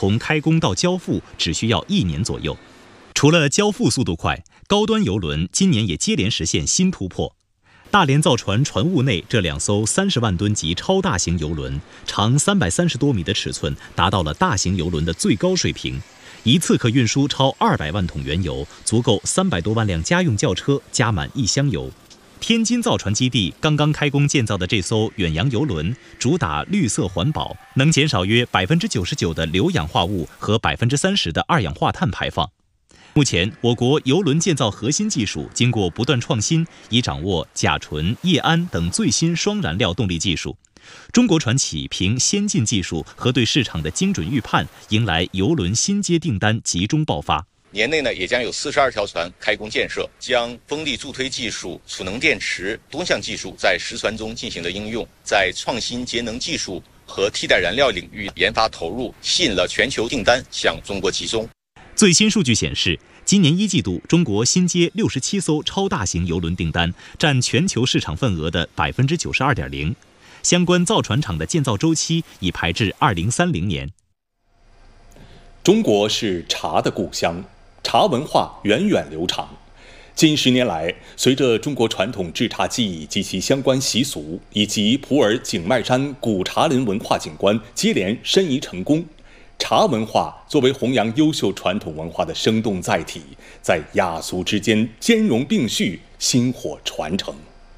从开工到交付只需要1年左右。除了交付速度快，高端邮轮今年也接连实现新突破。大连造船船坞内这2艘30万吨级超大型邮轮，长330多米的尺寸达到了大型邮轮的最高水平，一次可运输超200万桶原油，足够300多万辆家用轿车加满1箱油。天津造船基地刚刚开工建造的这艘远洋邮轮，主打绿色环保，能减少约99%的硫氧化物和30%的二氧化碳排放。目前，我国邮轮建造核心技术经过不断创新，已掌握甲醇、液氨等最新双燃料动力技术。中国船企凭先进技术和对市场的精准预判，迎来邮轮新阶订单集中爆发。 年内呢，也将有42条船开工建设，将风力助推技术、储能电池多项技术在实船中进行了应用，在创新节能技术和替代燃料领域研发投入，吸引了全球订单向中国集中。 最新数据显示，今年1季度，中国新接67艘超大型邮轮订单，占全球市场份额的92.0%。相关造船厂的建造周期已排至2030年。 中国是茶的故乡，茶文化源远流长。近10年来，随着中国传统制茶技艺及其相关习俗，以及普洱景迈山古茶林文化景观接连申遗成功，茶文化作为弘扬优秀传统文化的生动载体，在雅俗之间兼容并蓄，薪火传承。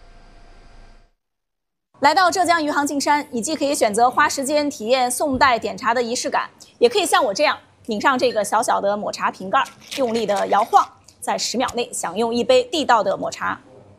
来到浙江余杭径山，你既可以选择花时间体验宋代点茶的仪式感，也可以像我这样拧上这个小小的抹茶瓶盖，用力的摇晃，在10秒内享用一杯地道的抹茶，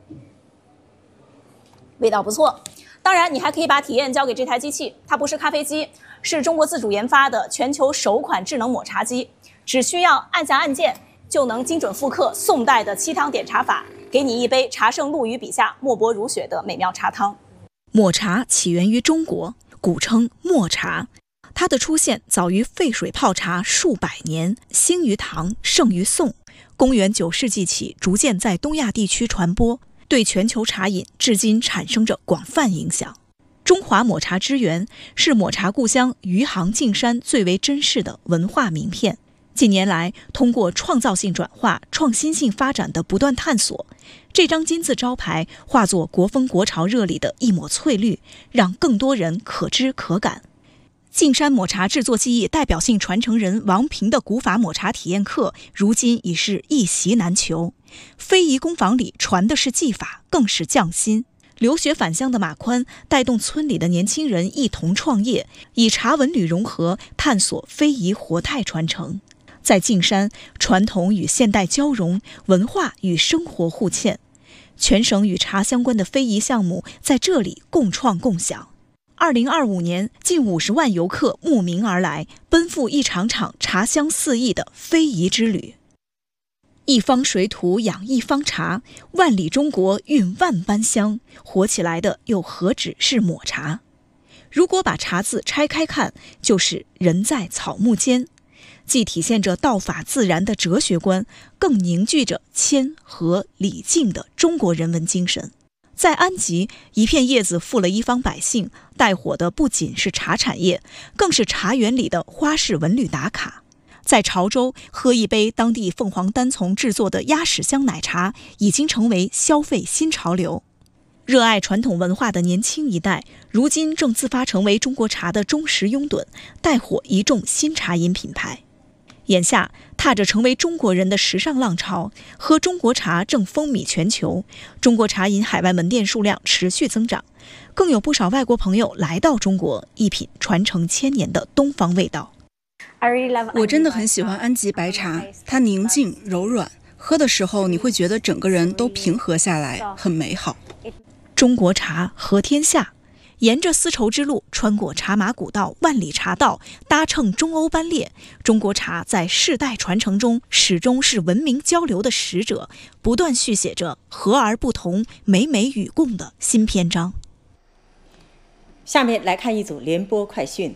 味道不错。当然，你还可以把体验交给这台机器，它不是咖啡机，是中国自主研发的全球首款智能抹茶机，只需要按下按键，就能精准复刻宋代的沏汤点茶法，给你一杯茶圣陆羽笔下墨泊如雪的美妙茶汤。 抹茶起源于中国，古称墨茶。它的出现早于沸水泡茶数百年，兴于唐，盛于宋。公元9世纪起，逐渐在东亚地区传播，对全球茶饮至今产生着广泛影响。中华抹茶之源是抹茶故乡余杭径山最为珍视的文化名片。近年来，通过创造性转化、创新性发展的不断探索，这张金字招牌化作国风国潮热里的一抹翠绿，让更多人可知可感。径山抹茶制作技艺代表性传承人王平的古法抹茶体验课，如今已是一席难求。非遗工坊里传的是技法，更是匠心。留学返乡的马宽带动村里的年轻人一同创业，以茶文旅融合，探索非遗活态传承。在径山，传统与现代交融，文化与生活互嵌，全省与茶相关的非遗项目在这里共创共享。2025年，近50万游客慕名而来，奔赴一场场茶香四溢的非遗之旅。一方水土养一方茶，万里中国蕴万般香，活起来的又何止是抹茶？如果把茶字拆开看，就是人在草木间，既体现着道法自然的哲学观，更凝聚着谦和礼敬的中国人文精神。在安吉，一片叶子富了一方百姓，带火的不仅是茶产业，更是茶园里的花式文旅打卡。在潮州，喝一杯当地凤凰单丛制作的鸭屎香奶茶，已经成为消费新潮流。热爱传统文化的年轻一代，如今正自发成为中国茶的忠实拥趸，带火一众新茶饮品牌。眼下，踏着成为中国人的时尚浪潮，喝中国茶正风靡全球，中国茶饮海外门店数量持续增长，更有不少外国朋友来到中国，一品传承1000年的东方味道。 我真的很喜欢安吉白茶，它宁静柔软，喝的时候你会觉得整个人都平和下来，很美好。 中国茶合天下，沿着丝绸之路，穿过茶马古道、万里茶道，搭乘中欧班列，中国茶在世代传承中始终是文明交流的使者，不断续写着和而不同、美美与共的新篇章。 下面来看一组联播快讯。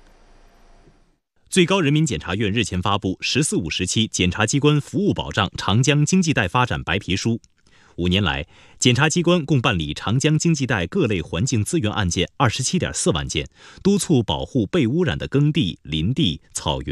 最高人民检察院日前发布《“十四五”时期检察机关服务保障长江经济带发展白皮书》。5年来，检察机关共办理长江经济带各类环境资源案件27.4万件，督促保护被污染的耕地、林地、草原。